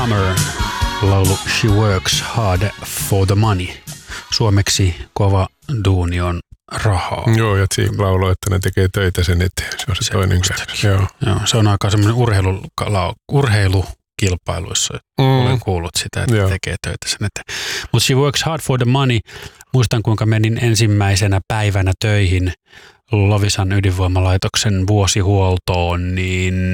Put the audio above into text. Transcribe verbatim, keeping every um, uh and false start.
Summer laulu She Works Hard for the Money. Suomeksi kova duuni on rahaa. Joo, ja Cheek lauloi, että ne tekee töitä sen eteen. Se on se, se toinen käsi. Joo. Joo, se on aika semmoinen urheilu, urheilukilpailuissa. Mm. Olen kuullut sitä, että Joo. tekee töitä sen eteen. Mutta She Works Hard for the Money. Muistan, kuinka menin ensimmäisenä päivänä töihin Loviisan ydinvoimalaitoksen vuosihuoltoon, niin